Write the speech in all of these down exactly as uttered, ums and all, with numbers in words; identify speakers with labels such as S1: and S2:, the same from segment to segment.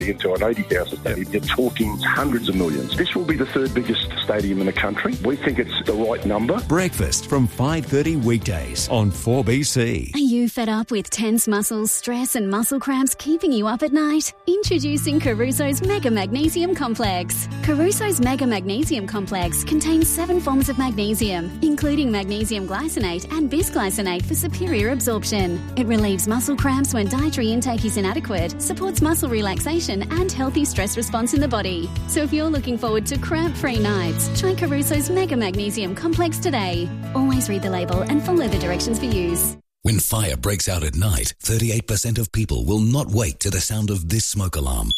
S1: into an eighty thousand stadium, you're talking hundreds of millions. This will be the third biggest stadium in the country. We think it's the right number.
S2: Breakfast from five thirty weekdays on four B C.
S3: Are you fed up with tense muscles, stress and muscle cramps keeping you up at night? Introducing Caruso's Mega Magnesium Complex. Caruso's Mega Magnesium Complex contains seven forms of magnesium, including magnesium glycinate and bisglycinate for superior absorption. It relieves muscle cramps when dietary intake is inadequate, supports muscle relaxation and healthy stress response in the body. So if you're looking forward to cramp-free nights, try Caruso's Mega Magnesium Complex today. Always read the label and follow the directions for use.
S4: When fire breaks out at night, thirty-eight percent of people will not wake to the sound of this smoke alarm.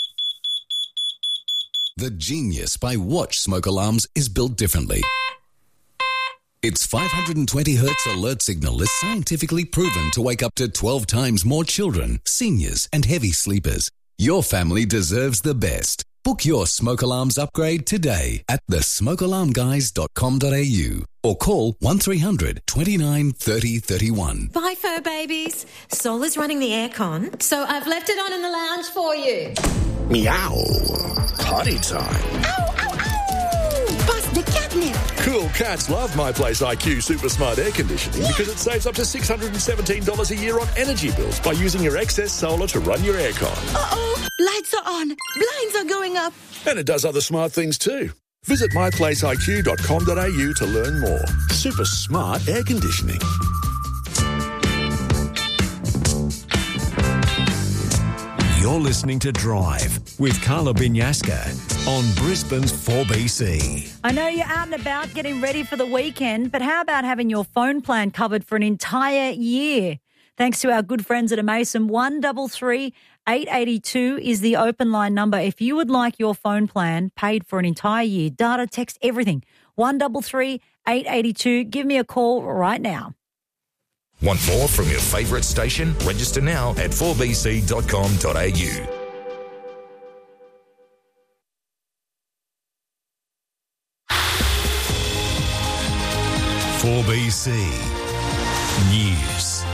S4: The genius by Watch smoke alarms is built differently. Its five hundred twenty hertz alert signal is scientifically proven to wake up to twelve times more children, seniors and heavy sleepers. Your family deserves the best. Book your smoke alarms upgrade today at the smoke alarm guys dot com dot a u or call one three hundred twenty-nine thirty thirty-one.
S5: Bye, fur babies. Sol is running the aircon, so I've left it on in the lounge for you.
S6: Meow. Potty time.
S5: Ow, ow, ow! Bust the catnip.
S6: Cool cats love My Place I Q Super Smart Air Conditioning because it saves up to six hundred seventeen dollars a year on energy bills by using your excess solar to run your aircon.
S7: Uh-oh, lights are on, blinds are going up.
S6: And it does other smart things too. Visit my place I Q dot com dot a u to learn more. Super smart air conditioning.
S2: You're listening to Drive with Carla Binyaska on Brisbane's four B C.
S8: I know you're out and about getting ready for the weekend, but how about having your phone plan covered for an entire year? Thanks to our good friends at Amason, one three three, eight eight two is the open line number. If you would like your phone plan paid for an entire year, data, text, everything, one three three, eight eight two, give me a call right now.
S9: Want more from your favourite station? Register now at four b c dot com dot a u.
S2: four B C News.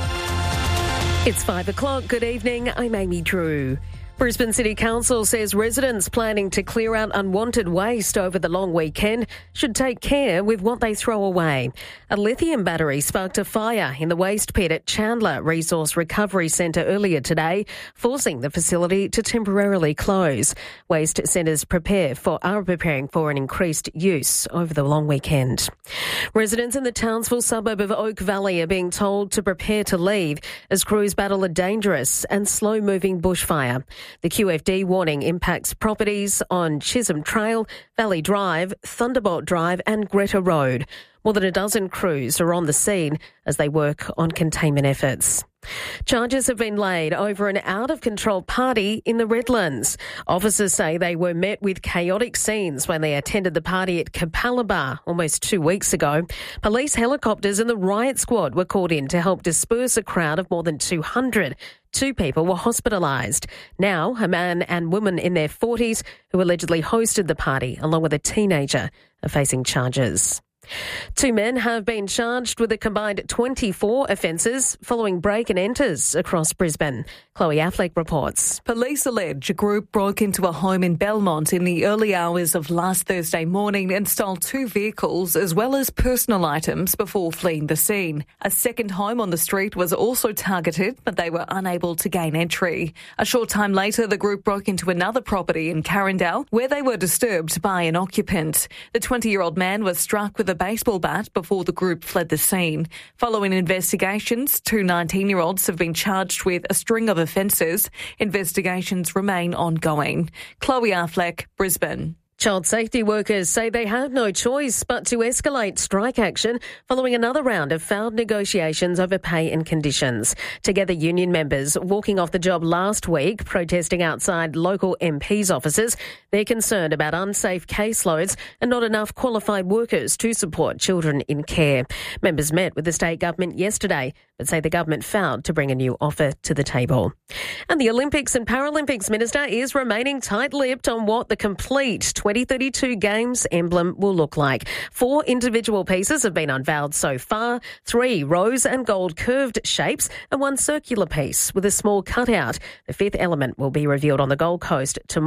S10: It's five o'clock. Good evening. I'm Amy Drew. Brisbane City Council says residents planning to clear out unwanted waste over the long weekend should take care with what they throw away. A lithium battery sparked a fire in the waste pit at Chandler Resource Recovery Centre earlier today, forcing the facility to temporarily close. Waste centres prepare for are preparing for an increased use over the long weekend. Residents in the Townsville suburb of Oak Valley are being told to prepare to leave as crews battle a dangerous and slow-moving bushfire. The Q F D warning impacts properties on Chisholm Trail, Valley Drive, Thunderbolt Drive and Greta Road. More than a dozen crews are on the scene as they work on containment efforts. Charges have been laid over an out-of-control party in the Redlands. Officers say they were met with chaotic scenes when they attended the party at Capalaba almost two weeks ago. Police helicopters and the riot squad were called in to help disperse a crowd of more than two hundred. Two people were hospitalised. Now, a man and woman in their forties who allegedly hosted the party, along with a teenager, are facing charges. Two men have been charged with a combined twenty-four offences following break and enters across Brisbane. Chloe Affleck reports.
S11: Police allege a group broke into a home in Belmont in the early hours of last Thursday morning and stole two vehicles as well as personal items before fleeing the scene. A second home on the street was also targeted, but they were unable to gain entry. A short time later, the group broke into another property in Carindale where they were disturbed by an occupant. The twenty-year-old man was struck with a baseball bat before the group fled the scene. Following investigations, two nineteen-year-olds have been charged with a string of offences. Investigations remain ongoing. Chloe Affleck, Brisbane.
S10: Child safety workers say they have no choice but to escalate strike action following another round of failed negotiations over pay and conditions. Together, union members walking off the job last week, protesting outside local M Ps' offices. They're concerned about unsafe caseloads and not enough qualified workers to support children in care. Members met with the state government yesterday, but say the government failed to bring a new offer to the table. And the Olympics and Paralympics Minister is remaining tight-lipped on what the complete twenty thirty-two Games emblem will look like. Four individual pieces have been unveiled so far, three rose and gold curved shapes and one circular piece with a small cutout. The fifth element will be revealed on the Gold Coast tomorrow.